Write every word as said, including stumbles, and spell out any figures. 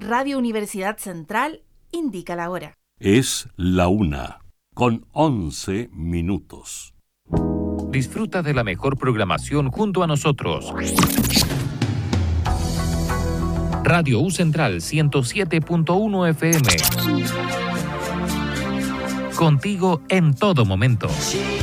Radio Universidad Central indica la hora. Es la una, con once minutos. Disfruta de la mejor programación junto a nosotros. Radio U Central ciento siete punto uno F M. Contigo en todo momento.